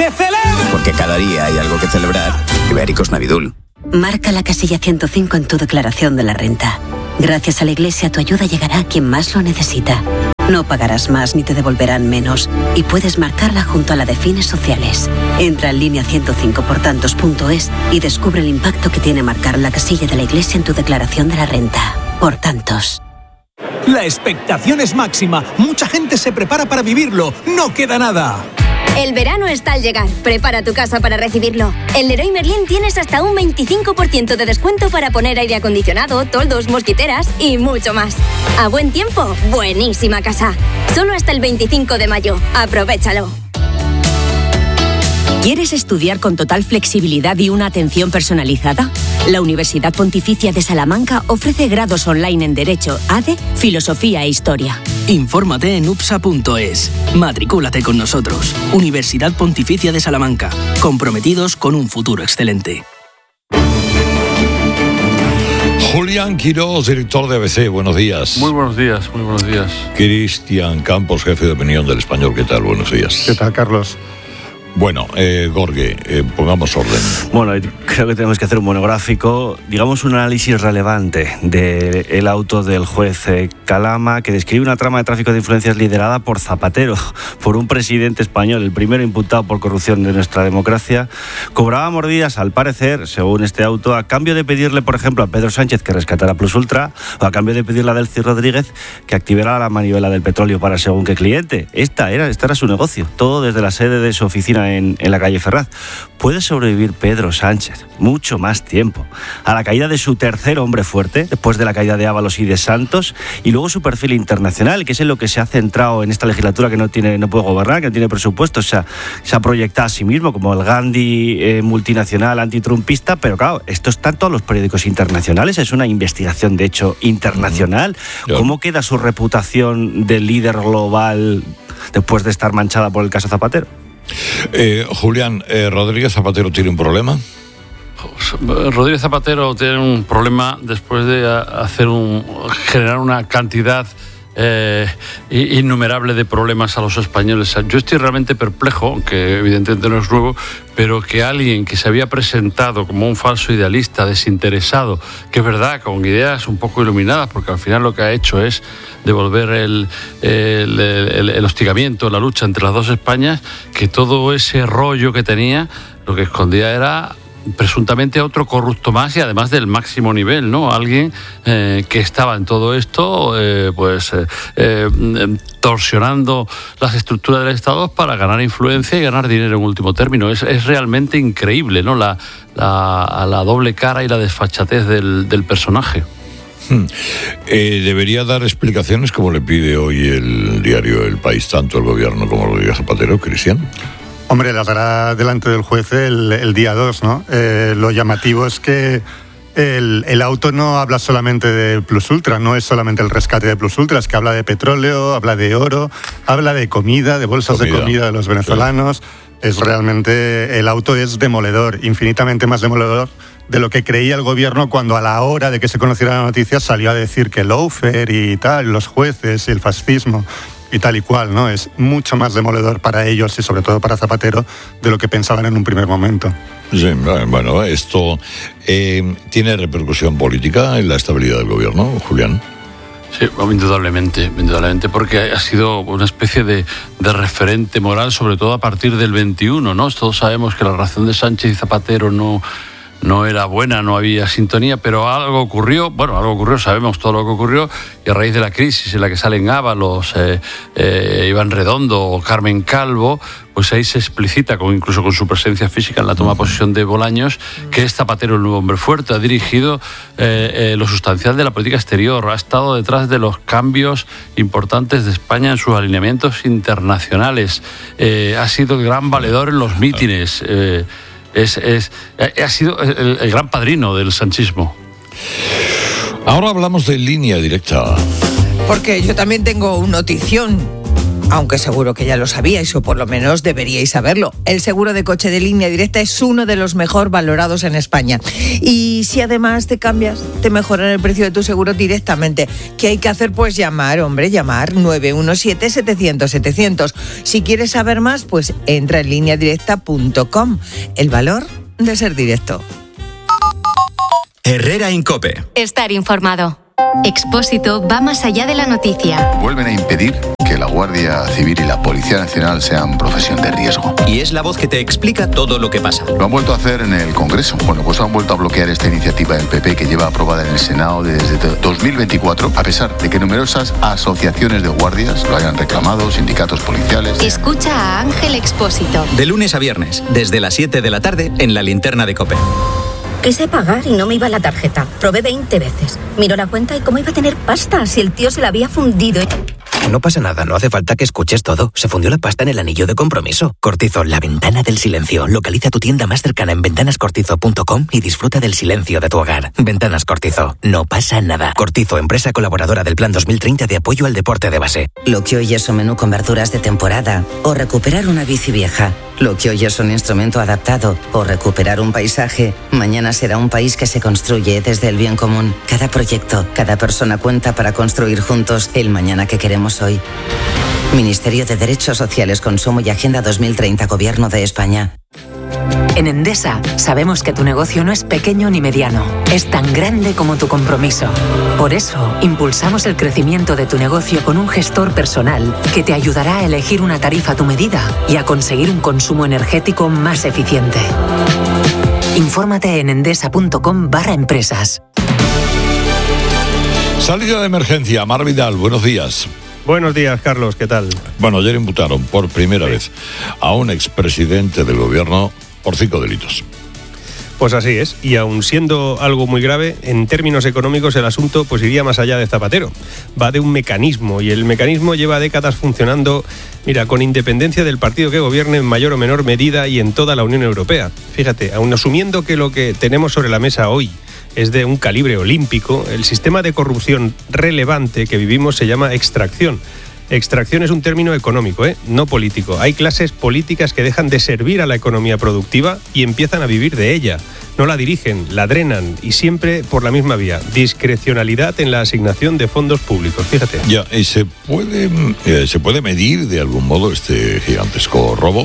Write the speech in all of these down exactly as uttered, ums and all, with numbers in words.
se celebra. Porque cada día hay algo que celebrar. Ibéricos Navidul. Marca la casilla ciento cinco en tu declaración de la renta. Gracias a la Iglesia, tu ayuda llegará a quien más lo necesita. No pagarás más ni te devolverán menos. Y puedes marcarla junto a la de fines sociales. Entra en línea ciento cinco por tantos punto es y descubre el impacto que tiene marcar la casilla de la Iglesia en tu declaración de la renta. Por tantos. La expectación es máxima. Mucha gente se prepara para vivirlo. No queda nada. El verano está al llegar. Prepara tu casa para recibirlo. En Leroy Merlin tienes hasta un veinticinco por ciento de descuento para poner aire acondicionado, toldos, mosquiteras y mucho más. A buen tiempo, buenísima casa. Solo hasta el veinticinco de mayo. Aprovéchalo. ¿Quieres estudiar con total flexibilidad y una atención personalizada? La Universidad Pontificia de Salamanca ofrece grados online en Derecho, A D E, Filosofía e Historia. Infórmate en upsa punto es. Matricúlate con nosotros. Universidad Pontificia de Salamanca. Comprometidos con un futuro excelente. Julián Quirós, director de A B C, buenos días. Muy buenos días, muy buenos días. Cristian Campos, jefe de opinión del Español, ¿qué tal? Buenos días. ¿Qué tal, Carlos? Bueno, eh, Gorge, eh, pongamos orden. Bueno, creo que tenemos que hacer un monográfico, digamos un análisis relevante del auto del juez eh, Calama, que describe una trama de tráfico de influencias liderada por Zapatero, por un presidente español, el primero imputado por corrupción de nuestra democracia. Cobraba mordidas, al parecer, según este auto, a cambio de pedirle, por ejemplo, a Pedro Sánchez que rescatara Plus Ultra, o a cambio de pedirle a Delcy Rodríguez que activara la manivela del petróleo para según qué cliente. Esta era, esta era su negocio, todo desde la sede de su oficina En, en la calle Ferraz. ¿Puede sobrevivir Pedro Sánchez mucho más tiempo a la caída de su tercer hombre fuerte, después de la caída de Ábalos y de Santos, y luego su perfil internacional, que es en lo que se ha centrado en esta legislatura, que no tiene, no puede gobernar, que no tiene presupuesto? O sea, se ha proyectado a sí mismo como el Gandhi eh, multinacional antitrumpista, pero claro, esto está en todos los periódicos internacionales, es una investigación de hecho internacional. Mm, ¿Cómo queda su reputación de líder global después de estar manchada por el caso Zapatero? Eh, Julián, eh, ¿Rodríguez Zapatero tiene un problema? Rodríguez Zapatero tiene un problema después de hacer un generar una cantidad eh, innumerable de problemas a los españoles. Yo estoy realmente perplejo, que evidentemente no es nuevo, pero que alguien que se había presentado como un falso idealista, desinteresado, que es verdad, con ideas un poco iluminadas, porque al final lo que ha hecho es devolver el, el, el, el hostigamiento, la lucha entre las dos Españas, que todo ese rollo que tenía, lo que escondía era presuntamente otro corrupto más, y además del máximo nivel, ¿no? Alguien eh, que estaba en todo esto, eh, pues eh, eh, torsionando las estructuras del Estado para ganar influencia y ganar dinero en último término. Es, es realmente increíble, ¿no? La, la, la doble cara y la desfachatez del, del personaje. Hmm. Eh, ¿Debería dar explicaciones, como le pide hoy el diario El País, tanto el gobierno como Rodríguez Zapatero, Cristian? Hombre, las hará delante del juez el, el día dos, ¿no? Eh, lo llamativo es que el, el auto no habla solamente de Plus Ultra, no es solamente el rescate de Plus Ultra, es que habla de petróleo, habla de oro, habla de comida, de bolsas comida. de comida de los venezolanos. Sí. Es realmente, el auto es demoledor, infinitamente más demoledor de lo que creía el gobierno cuando a la hora de que se conociera la noticia salió a decir que el lawfare y tal, los jueces y el fascismo y tal y cual, ¿no? Es mucho más demoledor para ellos y sobre todo para Zapatero de lo que pensaban en un primer momento. Sí, bueno, esto eh, tiene repercusión política en la estabilidad del gobierno, Julián. Sí, indudablemente, indudablemente, porque ha sido una especie de, de referente moral, sobre todo a partir del veintiuno, ¿no? Todos sabemos que la relación de Sánchez y Zapatero no... no era buena, no había sintonía, pero algo ocurrió, bueno, algo ocurrió, sabemos todo lo que ocurrió, y a raíz de la crisis en la que salen Ábalos, eh, eh, Iván Redondo o Carmen Calvo, pues ahí se explicita, con, incluso con su presencia física en la toma de posesión de Bolaños, que es Zapatero el nuevo hombre fuerte, ha dirigido eh, eh, lo sustancial de la política exterior, ha estado detrás de los cambios importantes de España en sus alineamientos internacionales, eh, ha sido el gran valedor en los mítines, eh, Es, es, ha sido el, el gran padrino del sanchismo. Ahora hablamos de Línea Directa. Porque yo también tengo una notición. aunque seguro que ya lo sabíais o por lo menos deberíais saberlo. El seguro de coche de Línea Directa es uno de los mejor valorados en España. Y si además te cambias, te mejoran el precio de tu seguro directamente. ¿Qué hay que hacer? Pues llamar, hombre, llamar nueve uno siete, setecientos, setecientos. Si quieres saber más, pues entra en línea directa punto com. El valor de ser directo. Herrera Incope. Estar informado. Expósito va más allá de la noticia. Vuelven a impedir que la Guardia Civil y la Policía Nacional sean profesión de riesgo. Y es la voz que te explica todo lo que pasa. Lo han vuelto a hacer en el Congreso. Bueno, pues han vuelto a bloquear esta iniciativa del P P que lleva aprobada en el Senado desde dos mil veinticuatro, a pesar de que numerosas asociaciones de guardias lo hayan reclamado, sindicatos policiales. Escucha a Ángel Expósito. De lunes a viernes, desde las siete de la tarde, en la Linterna de COPE. Quise pagar y no me iba la tarjeta. Probé veinte veces. Miró la cuenta y cómo iba a tener pasta si el tío se la había fundido. No pasa nada, no hace falta que escuches todo. Se fundió la pasta en el anillo de compromiso. Cortizo, la ventana del silencio. Localiza tu tienda más cercana en ventanas cortizo punto com y disfruta del silencio de tu hogar. Ventanas Cortizo, no pasa nada. Cortizo, empresa colaboradora del Plan dos mil treinta de apoyo al deporte de base. Lo que hoy es un menú con verduras de temporada o recuperar una bici vieja. Lo que hoy es un instrumento adaptado o recuperar un paisaje, mañana será un país que se construye desde el bien común. Cada proyecto, cada persona cuenta para construir juntos el mañana que queremos hoy. Ministerio de Derechos Sociales, Consumo y Agenda dos mil treinta, Gobierno de España. En Endesa sabemos que tu negocio no es pequeño ni mediano, es tan grande como tu compromiso. Por eso, impulsamos el crecimiento de tu negocio con un gestor personal que te ayudará a elegir una tarifa a tu medida y a conseguir un consumo energético más eficiente. Infórmate en endesa punto com barra empresas. Salida de emergencia, Mar Vidal, buenos días. Buenos días, Carlos, ¿qué tal? Bueno, ayer imputaron por primera vez a un expresidente del gobierno por cinco delitos. Pues así es, y aun siendo algo muy grave, en términos económicos el asunto pues iría más allá de Zapatero. Va de un mecanismo, y el mecanismo lleva décadas funcionando, mira, con independencia del partido que gobierne en mayor o menor medida y en toda la Unión Europea. Fíjate, aun asumiendo que lo que tenemos sobre la mesa hoy es de un calibre olímpico, el sistema de corrupción relevante que vivimos se llama extracción. Extracción es un término económico, ¿eh? No político. Hay clases políticas que dejan de servir a la economía productiva y empiezan a vivir de ella. No la dirigen, la drenan y siempre por la misma vía. Discrecionalidad en la asignación de fondos públicos, fíjate. Ya, ¿y se puede, eh, se puede medir de algún modo este gigantesco robo?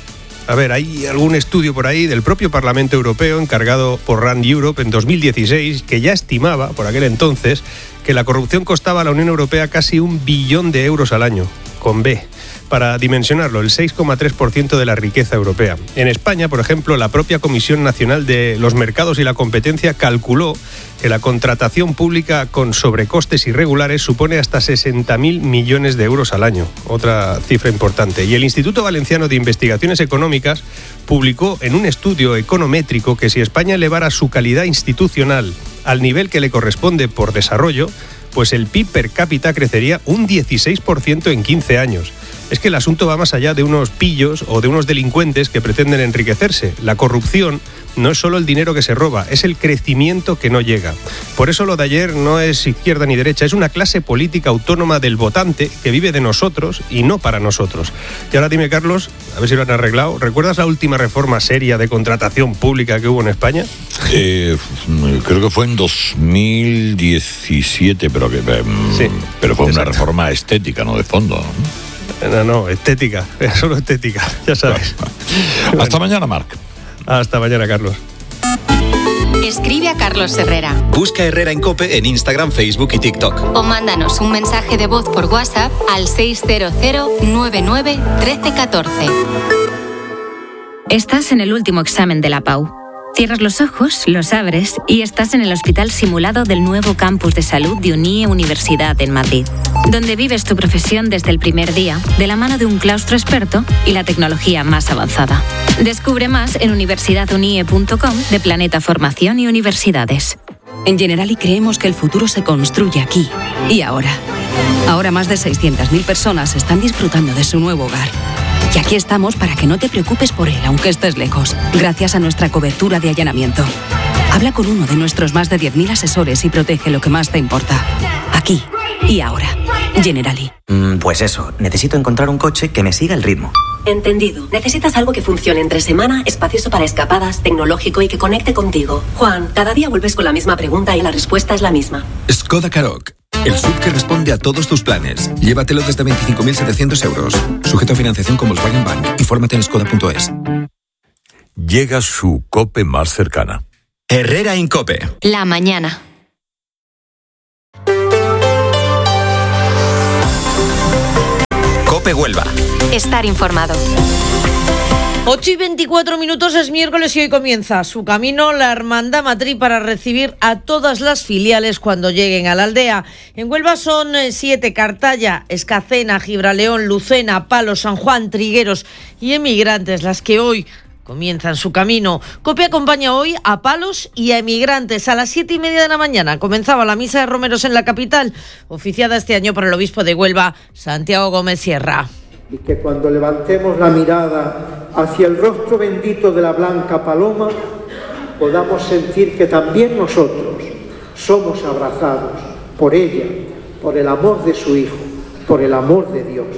A ver, hay algún estudio por ahí del propio Parlamento Europeo encargado por Rand Europe en dos mil dieciséis que ya estimaba, por aquel entonces, que la corrupción costaba a la Unión Europea casi un billón de euros al año, con B. Para dimensionarlo, el seis coma tres por ciento de la riqueza europea. En España, por ejemplo, la propia Comisión Nacional de los Mercados y la Competencia calculó que la contratación pública con sobrecostes irregulares supone hasta sesenta mil millones de euros al año. Otra cifra importante. Y el Instituto Valenciano de Investigaciones Económicas publicó en un estudio econométrico que si España elevara su calidad institucional al nivel que le corresponde por desarrollo, pues el P I B per cápita crecería un dieciséis por ciento en quince años. Es que el asunto va más allá de unos pillos o de unos delincuentes que pretenden enriquecerse. La corrupción no es solo el dinero que se roba, es el crecimiento que no llega. Por eso lo de ayer no es izquierda ni derecha, es una clase política autónoma del votante que vive de nosotros y no para nosotros. Y ahora dime, Carlos, a ver si lo han arreglado, ¿recuerdas la última reforma seria de contratación pública que hubo en España? Eh, creo que fue en dos mil diecisiete, pero, que, eh, sí, pero fue exacto. Una reforma estética, no de fondo, ¿no? No, no, estética, solo estética, ya sabes. Bueno. Hasta mañana, Marc. Hasta mañana, Carlos. Escribe a Carlos Herrera. Busca Herrera en COPE en Instagram, Facebook y TikTok. O mándanos un mensaje de voz por WhatsApp al seis cero cero, nueve nueve, uno tres uno cuatro. Estás en el último examen de la P A U. Cierras los ojos, los abres y estás en el hospital simulado del nuevo campus de salud de UNIE Universidad en Madrid, donde vives tu profesión desde el primer día, de la mano de un claustro experto y la tecnología más avanzada. Descubre más en universidad unie punto com de Planeta Formación y Universidades. En Generali creemos que el futuro se construye aquí y ahora. Ahora más de seiscientas mil personas están disfrutando de su nuevo hogar. Y aquí estamos para que no te preocupes por él, aunque estés lejos, gracias a nuestra cobertura de allanamiento. Habla con uno de nuestros más de diez mil asesores y protege lo que más te importa. Aquí y ahora. Generali. Mm, pues eso, necesito encontrar un coche que me siga el ritmo. Entendido. Necesitas algo que funcione entre semana, espacioso para escapadas, tecnológico y que conecte contigo. Juan, cada día vuelves con la misma pregunta y la respuesta es la misma. Skoda Karoq. El S U V que responde a todos tus planes. Llévatelo desde veinticinco mil setecientos euros. Sujeto a financiación con Volkswagen Bank. Infórmate en skoda punto es. Llega su COPE más cercana. Herrera Incope. La mañana. Cope Huelva. Estar informado. ocho y veinticuatro minutos, es miércoles y hoy comienza su camino la Hermandad Matriz para recibir a todas las filiales cuando lleguen a la aldea. En Huelva son siete: Cartaya, Escacena, Gibraleón, Lucena, Palos, San Juan, Trigueros y Emigrantes, las que hoy comienzan su camino. COPE acompaña hoy a Palos y a Emigrantes. A las siete y media de la mañana comenzaba la misa de romeros en la capital, oficiada este año por el obispo de Huelva, Santiago Gómez Sierra. Y que cuando levantemos la mirada hacia el rostro bendito de la blanca paloma, podamos sentir que también nosotros somos abrazados por ella, por el amor de su Hijo, por el amor de Dios.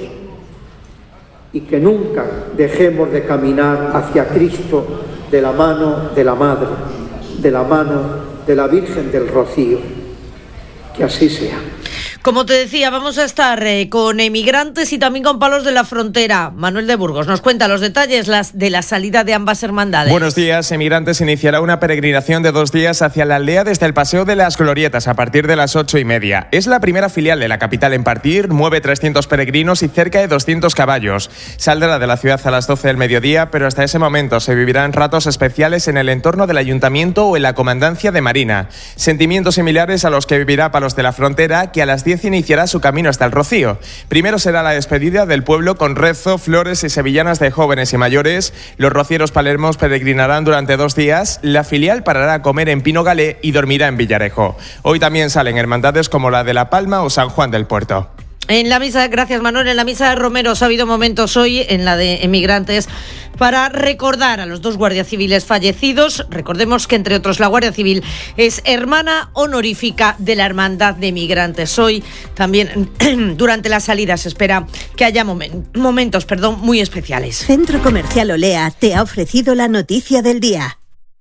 Y que nunca dejemos de caminar hacia Cristo de la mano de la Madre, de la mano de la Virgen del Rocío. Que así sea. Como te decía, vamos a estar eh, con Emigrantes y también con Palos de la Frontera. Manuel de Burgos nos cuenta los detalles las, de la salida de ambas hermandades. Buenos días. Emigrantes iniciará una peregrinación de dos días hacia la aldea desde el Paseo de las Glorietas a partir de las ocho y media. Es la primera filial de la capital en partir, mueve trescientos peregrinos y cerca de doscientos caballos. Saldrá de la ciudad a las doce del mediodía, pero hasta ese momento se vivirán ratos especiales en el entorno del ayuntamiento o en la comandancia de Marina. Sentimientos similares a los que vivirá Palos de la Frontera, que a las diez iniciará su camino hasta el Rocío. Primero será la despedida del pueblo con rezo, flores y sevillanas de jóvenes y mayores. Los rocieros palermos peregrinarán durante dos días. La filial parará a comer en Pino Galé y dormirá en Villarejo. Hoy también salen hermandades como la de La Palma o San Juan del Puerto. En la misa, gracias Manuel, en la misa de romeros ha habido momentos hoy, en la de Emigrantes, para recordar a los dos guardias civiles fallecidos. Recordemos que, entre otros, la Guardia Civil es hermana honorífica de la Hermandad de Emigrantes. Hoy también, durante la salida, se espera que haya momen- momentos perdón, muy especiales. Centro Comercial Olea te ha ofrecido la noticia del día.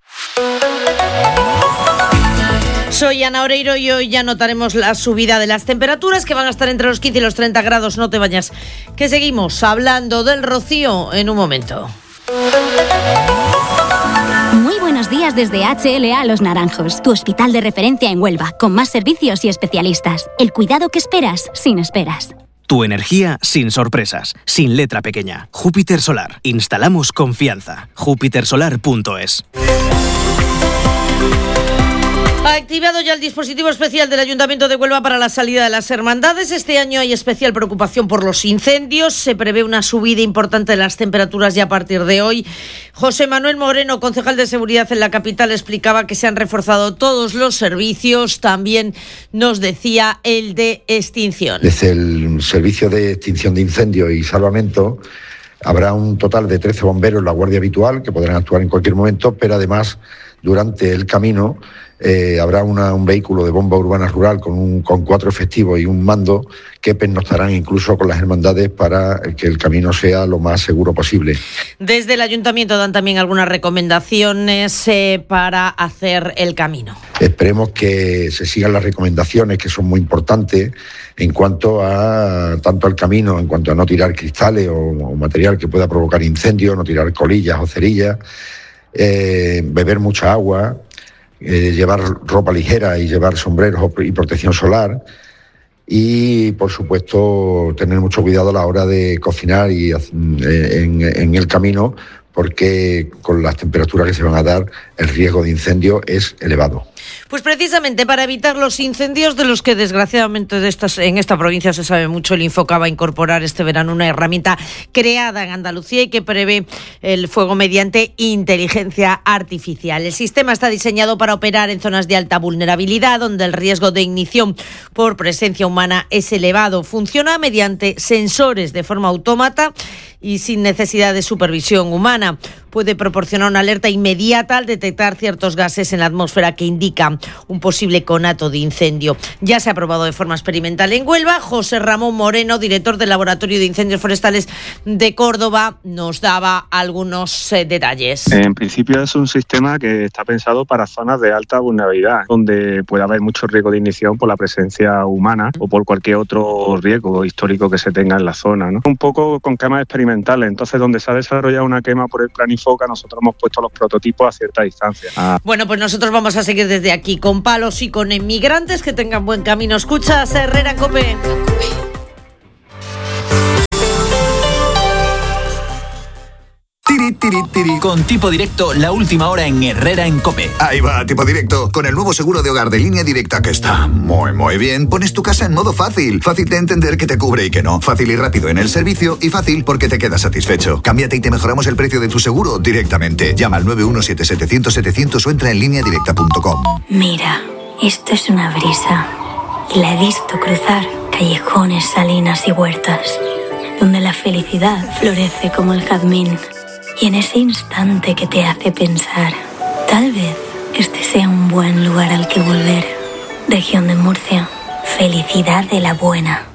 Soy Ana Oreiro y hoy ya notaremos la subida de las temperaturas, que van a estar entre los quince y los treinta grados. No te vayas, que seguimos hablando del Rocío en un momento. Muy buenos días desde H L A Los Naranjos, tu hospital de referencia en Huelva, con más servicios y especialistas. El cuidado que esperas, sin esperas. Tu energía sin sorpresas, sin letra pequeña. Júpiter Solar. Instalamos confianza. júpiter solar punto es. Ha activado ya el dispositivo especial del Ayuntamiento de Huelva para la salida de las hermandades. Este año hay especial preocupación por los incendios. Se prevé una subida importante de las temperaturas ya a partir de hoy. José Manuel Moreno, concejal de Seguridad en la capital, explicaba que se han reforzado todos los servicios. También nos decía el de extinción. Desde el servicio de extinción de incendios y salvamento habrá un total de trece bomberos en la guardia habitual que podrán actuar en cualquier momento, pero además durante el camino Eh, habrá una, un vehículo de bomba urbana rural con, un, con cuatro efectivos y un mando que pernoctarán incluso con las hermandades para que el camino sea lo más seguro posible. Desde el Ayuntamiento dan también algunas recomendaciones eh, para hacer el camino. Esperemos que se sigan las recomendaciones, que son muy importantes en cuanto a tanto al camino, en cuanto a no tirar cristales o, o material que pueda provocar incendios, no tirar colillas o cerillas, eh, beber mucha agua, Eh, llevar ropa ligera y llevar sombreros y protección solar, y por supuesto tener mucho cuidado a la hora de cocinar y en, en el camino, porque con las temperaturas que se van a dar el riesgo de incendio es elevado. Pues precisamente para evitar los incendios, de los que desgraciadamente de estas, en esta provincia se sabe mucho, el Infoca va a incorporar este verano una herramienta creada en Andalucía y que prevé el fuego mediante inteligencia artificial. El sistema está diseñado para operar en zonas de alta vulnerabilidad, donde el riesgo de ignición por presencia humana es elevado. Funciona mediante sensores de forma autómata y sin necesidad de supervisión humana. puede proporcionar una alerta inmediata al detectar ciertos gases en la atmósfera que indican un posible conato de incendio. Ya se ha probado de forma experimental en Huelva. José Ramón Moreno, director del Laboratorio de Incendios Forestales de Córdoba, nos daba algunos eh, detalles. En principio es un sistema que está pensado para zonas de alta vulnerabilidad, donde puede haber mucho riesgo de ignición por la presencia humana o por cualquier otro riesgo histórico que se tenga en la zona, ¿no? Un poco con quemas experimentales, entonces donde se ha desarrollado una quema por el plan IFOCA, nosotros hemos puesto los prototipos a cierta distancia. Ah. Bueno, pues nosotros vamos a seguir desde aquí con palos y con inmigrantes. Que tengan buen camino. Escuchas Herrera en COPE. Tiri, tiri, tiri. Con Tipo Directo, la última hora en Herrera en COPE. Ahí va, Tipo Directo. Con el nuevo seguro de hogar de Línea Directa, que está muy, muy bien, pones tu casa en modo fácil. Fácil de entender que te cubre y que no. Fácil y rápido en el servicio y fácil porque te quedas satisfecho. Cámbiate y te mejoramos el precio de tu seguro directamente. Llama al nueve uno siete setecientos setecientos o entra en línea directa punto com. Mira, esto es una brisa. Y la he visto cruzar callejones, salinas y huertas, donde la felicidad florece como el jazmín. Y en ese instante que te hace pensar, tal vez este sea un buen lugar al que volver. Región de Murcia, felicidad de la buena.